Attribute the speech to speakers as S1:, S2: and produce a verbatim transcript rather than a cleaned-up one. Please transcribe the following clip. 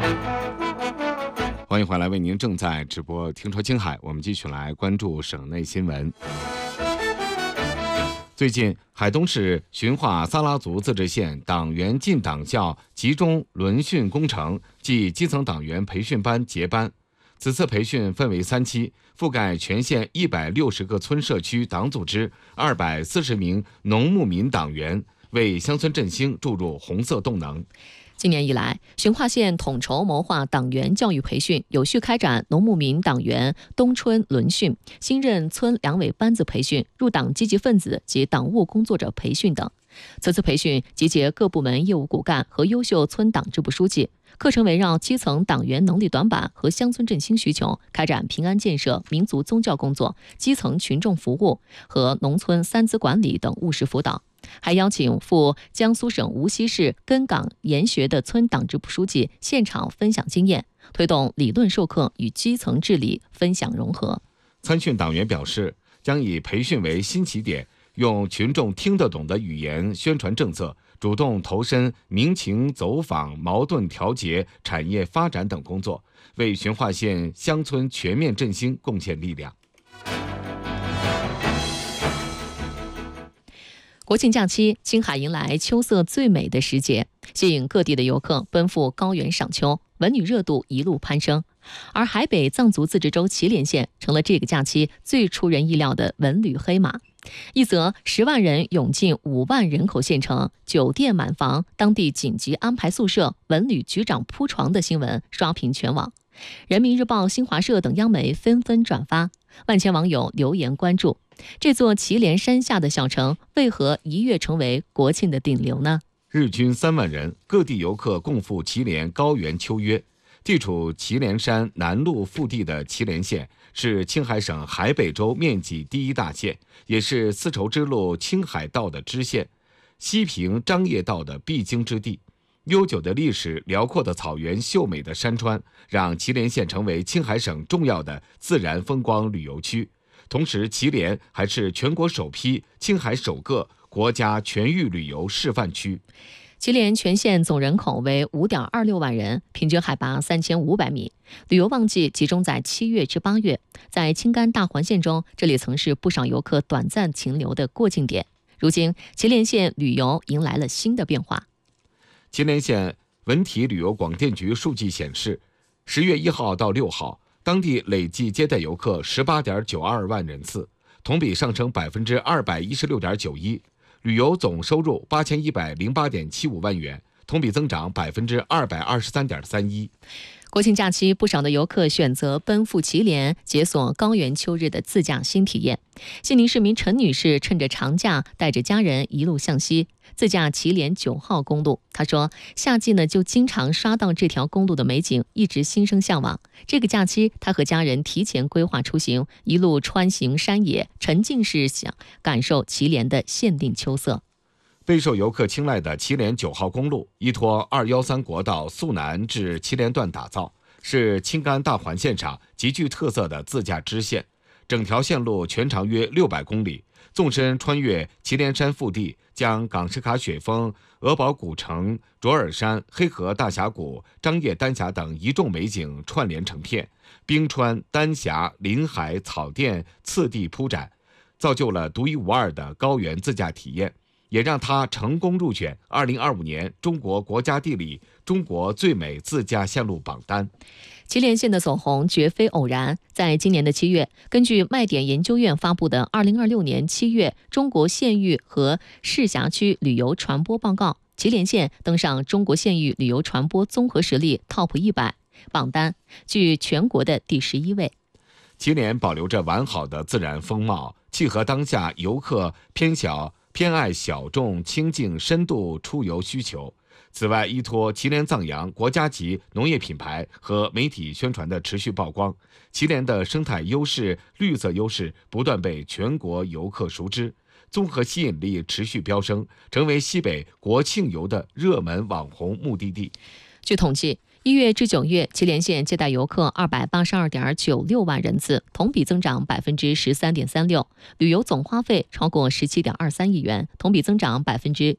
S1: 欢迎回来，为您正在直播听说青海，我们继续来关注省内新闻。最近，海东市循化撒拉族自治县党员进党校集中轮训工程暨基层党员培训班结班。此次培训分为三期，覆盖全县一百六十个村社区党组织、二百四十名农牧民党员，为乡村振兴注入红色动能。
S2: 今年以来，循化县统筹谋划党员教育培训，有序开展农牧民党员冬春轮训、新任村两委班子培训、入党积极分子及党务工作者培训等。此次培训集结各部门业务骨干和优秀村党支部书记，课程围绕基层党员能力短板和乡村振兴需求，开展平安建设、民族宗教工作、基层群众服务和农村三资管理等务实辅导。还邀请赴江苏省无锡市根岗研学的村党支部书记现场分享经验，推动理论授课与基层治理分享融合。
S1: 参训党员表示，将以培训为新起点，用群众听得懂的语言宣传政策，主动投身民情走访、矛盾调节、产业发展等工作，为循化县乡村全面振兴贡献力量。
S2: 国庆假期，青海迎来秋色最美的时节，吸引各地的游客奔赴高原赏秋，文旅热度一路攀升。而海北藏族自治州祁连县成了这个假期最出人意料的文旅黑马。一则十万人涌进五万人口县城，酒店满房，当地紧急安排宿舍，文旅局长铺床的新闻刷屏全网。人民日报、新华社等央媒纷纷转发，万千网友留言关注。这座祁连山下的小城为何一跃成为国庆的顶流呢？
S1: 日均三万人，各地游客共赴祁连高原秋约。地处祁连山南麓腹地的祁连县是青海省海北州面积第一大县，也是丝绸之路青海道的支线，西平张掖道的必经之地。悠久的历史、辽阔的草原、秀美的山川，让祁连县成为青海省重要的自然风光旅游区。同时，祁连还是全国首批、青海首个国家全域旅游示范区。
S2: 祁连全县总人口为 五点二六万人，平均海拔三千五百米。旅游旺季集中在七月至八月，在青甘大环线中，这里曾是不少游客短暂停留的过境点。如今，祁连县旅游迎来了新的变化。
S1: 祁连县文体旅游广电局数据显示，十月一号到六号，当地累计接待游客 十八点九二万人次，同比上升 百分之二百一十六点九一， 旅游总收入八千一百零八点七五万元，同比增长 百分之二百二十三点三一。
S2: 国庆假期，不少的游客选择奔赴祁连，解锁高原秋日的自驾新体验。西宁市民陈女士趁着长假，带着家人一路向西，自驾祁连九号公路。她说，夏季呢就经常刷到这条公路的美景，一直心生向往。这个假期，她和家人提前规划出行，一路穿行山野，沉浸式想感受祁连的限定秋色。
S1: 备受游客青睐的祁连九号公路，依托二一三国道肃南至祁连段打造，是青甘大环线上极具特色的自驾支线。整条线路全长约六百公里，纵深穿越祁连山腹地，将冈什卡雪峰、额宝古城、卓尔山、黑河大峡谷、张掖丹霞等一众美景串联成片，冰川、丹霞、林海、草甸次第铺展，造就了独一无二的高原自驾体验，也让它成功入选二零二五年中国国家地理中国最美自驾线路榜单。
S2: 祁连县的走红绝非偶然，在今年的七月，根据麦点研究院发布的二零二六年七月中国县域和市辖区旅游传播报告，祁连县登上中国县域旅游传播综合实力 Top 一百榜单，居全国的第十一位。
S1: 祁连保留着完好的自然风貌，契合当下游客偏小偏爱小众、清静、深度出游需求。此外，依托祁连藏羊国家级农业品牌和媒体宣传的持续曝光，祁连的生态优势、绿色优势不断被全国游客熟知，综合吸引力持续飙升，成为西北国庆游的热门网红目的地。
S2: 据统计，一月至九月，祁连县接待游客二百八十二点九六万人次，同比增长百分之十三点三六，旅游总花费超过十七点二三亿元，同比增长百分之